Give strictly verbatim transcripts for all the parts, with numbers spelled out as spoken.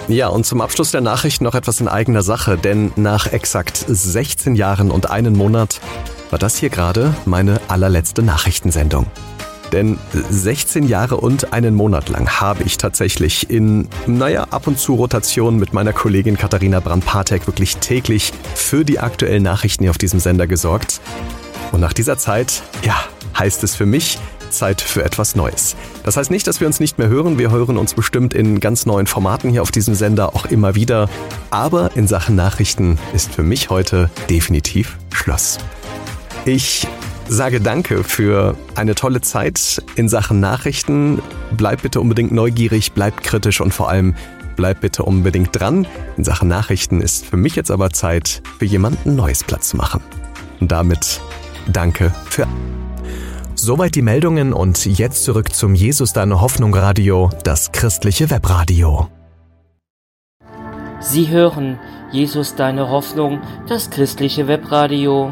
Ja, und zum Abschluss der Nachrichten noch etwas in eigener Sache, denn nach exakt sechzehn Jahren und einen Monat war das hier gerade meine allerletzte Nachrichtensendung. Denn sechzehn Jahre und einen Monat lang habe ich tatsächlich in, naja, ab und zu Rotation mit meiner Kollegin Katharina Brand-Patek wirklich täglich für die aktuellen Nachrichten hier auf diesem Sender gesorgt. Und nach dieser Zeit, ja, heißt es für mich, Zeit für etwas Neues. Das heißt nicht, dass wir uns nicht mehr hören. Wir hören uns bestimmt in ganz neuen Formaten hier auf diesem Sender auch immer wieder. Aber in Sachen Nachrichten ist für mich heute definitiv Schluss. Ich sage danke für eine tolle Zeit in Sachen Nachrichten. Bleib bitte unbedingt neugierig, bleib kritisch und vor allem bleib bitte unbedingt dran. In Sachen Nachrichten ist für mich jetzt aber Zeit, für jemanden Neues Platz zu machen. Und damit danke für... Soweit die Meldungen und jetzt zurück zum Jesus Deine Hoffnung Radio, das christliche Webradio. Sie hören Jesus Deine Hoffnung, das christliche Webradio.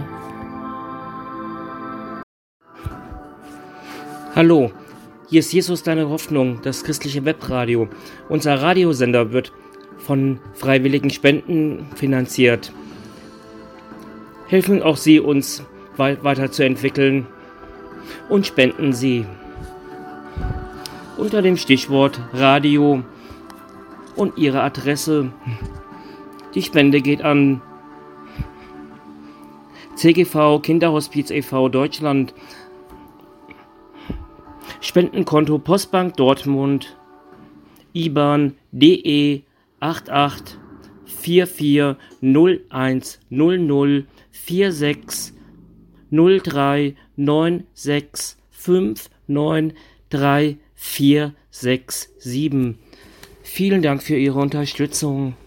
Hallo, hier ist Jesus Deine Hoffnung, das christliche Webradio. Unser Radiosender wird von freiwilligen Spenden finanziert. Helfen auch Sie, uns weiterzuentwickeln und spenden Sie unter dem Stichwort Radio und Ihre Adresse. Die Spende geht an C G V Kinderhospiz e V Deutschland, Spendenkonto Postbank Dortmund, I B A N D E acht acht vier vier null eins null null vier sechs null drei neun sechs fünf neun drei vier sechs sieben. Vielen Dank für Ihre Unterstützung.